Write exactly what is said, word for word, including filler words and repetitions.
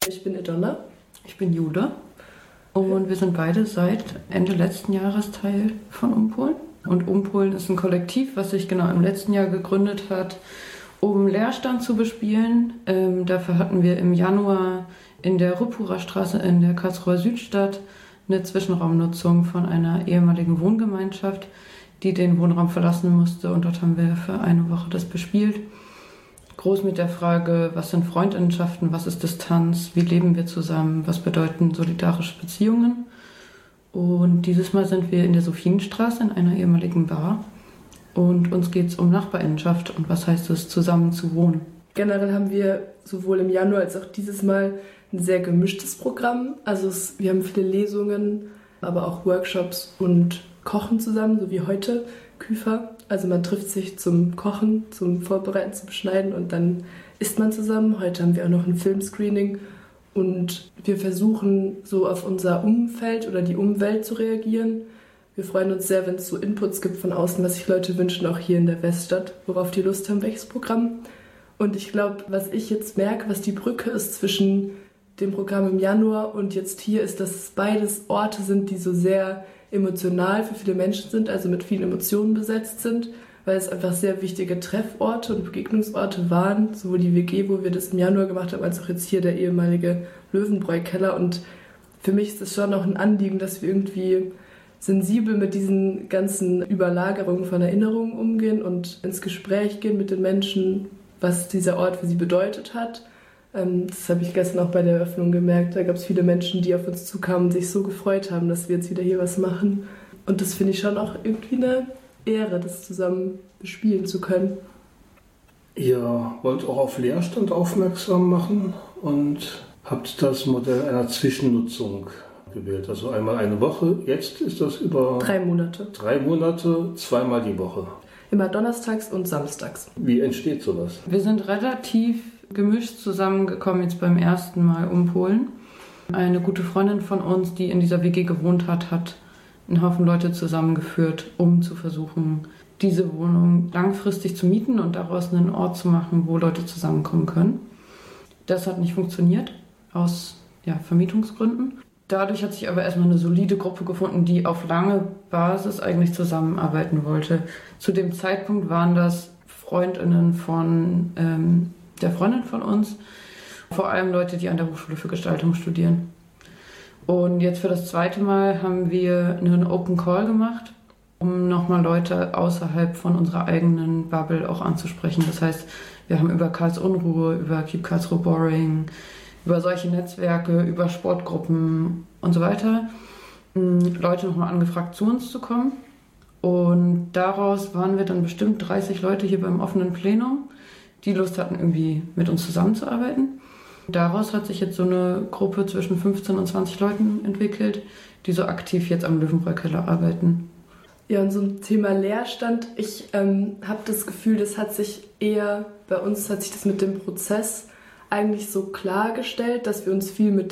Ich bin Edonna. Ich bin Jude. Und wir sind beide seit Ende letzten Jahres Teil von Umpolen. Und Umpolen ist ein Kollektiv, was sich genau im letzten Jahr gegründet hat, um Leerstand zu bespielen. Ähm, dafür hatten wir im Januar in der Rüppurer Straße in der Karlsruher Südstadt eine Zwischenraumnutzung von einer ehemaligen Wohngemeinschaft, die den Wohnraum verlassen musste. Und dort haben wir für eine Woche das bespielt. Groß mit der Frage, was sind Freundinnenschaften, was ist Distanz, wie leben wir zusammen, was bedeuten solidarische Beziehungen. Und dieses Mal sind wir in der Sophienstraße in einer ehemaligen Bar. Und uns geht es um Nachbarinnenschaft und was heißt es, zusammen zu wohnen. Generell haben wir sowohl im Januar als auch dieses Mal ein sehr gemischtes Programm. Also es, wir haben viele Lesungen, aber auch Workshops und Kochen zusammen, so wie heute, Küfer. Also man trifft sich zum Kochen, zum Vorbereiten, zum Schneiden und dann isst man zusammen. Heute haben wir auch noch ein Filmscreening und wir versuchen so auf unser Umfeld oder die Umwelt zu reagieren. Wir freuen uns sehr, wenn es so Inputs gibt von außen, was sich Leute wünschen, auch hier in der Weststadt, worauf die Lust haben, welches Programm. Und ich glaube, was ich jetzt merke, was die Brücke ist zwischen dem Programm im Januar und jetzt hier, ist, dass es beides Orte sind, die so sehr emotional für viele Menschen sind, also mit vielen Emotionen besetzt sind, weil es einfach sehr wichtige Trefforte und Begegnungsorte waren, sowohl die W G, wo wir das im Januar gemacht haben, als auch jetzt hier der ehemalige Löwenbräu-Keller. Und für mich ist es schon noch ein Anliegen, dass wir irgendwie sensibel mit diesen ganzen Überlagerungen von Erinnerungen umgehen und ins Gespräch gehen mit den Menschen, was dieser Ort für sie bedeutet hat. Das habe ich gestern auch bei der Eröffnung gemerkt. Da gab es viele Menschen, die auf uns zukamen und sich so gefreut haben, dass wir jetzt wieder hier was machen. Und das finde ich schon auch irgendwie eine Ehre, das zusammen bespielen zu können. Ihr wollt auch auf Leerstand aufmerksam machen und habt das Modell einer Zwischennutzung gewählt. Also einmal eine Woche. Jetzt ist das über drei Monate. Drei Monate, zweimal die Woche. Immer donnerstags und samstags. Wie entsteht sowas? Wir sind relativ gemischt zusammengekommen jetzt beim ersten Mal Umpolen. Eine gute Freundin von uns, die in dieser W G gewohnt hat, hat einen Haufen Leute zusammengeführt, um zu versuchen, diese Wohnung langfristig zu mieten und daraus einen Ort zu machen, wo Leute zusammenkommen können. Das hat nicht funktioniert, aus ja, Vermietungsgründen. Dadurch hat sich aber erstmal eine solide Gruppe gefunden, die auf lange Basis eigentlich zusammenarbeiten wollte. Zu dem Zeitpunkt waren das FreundInnen von ähm, der Freundin von uns, vor allem Leute, die an der Hochschule für Gestaltung studieren. Und jetzt für das zweite Mal haben wir einen Open Call gemacht, um nochmal Leute außerhalb von unserer eigenen Bubble auch anzusprechen. Das heißt, wir haben über Karlsunruhe, über Keep Karlsruhe Boring, über solche Netzwerke, über Sportgruppen und so weiter Leute nochmal angefragt, zu uns zu kommen. Und daraus waren wir dann bestimmt dreißig Leute hier beim offenen Plenum, die Lust hatten, irgendwie mit uns zusammenzuarbeiten. Daraus hat sich jetzt so eine Gruppe zwischen fünfzehn und zwanzig Leuten entwickelt, die so aktiv jetzt am Löwenbräu-Keller arbeiten. Ja, und so ein Thema Leerstand, ich ähm, habe das Gefühl, das hat sich eher, bei uns hat sich das mit dem Prozess eigentlich so klargestellt, dass wir uns viel mit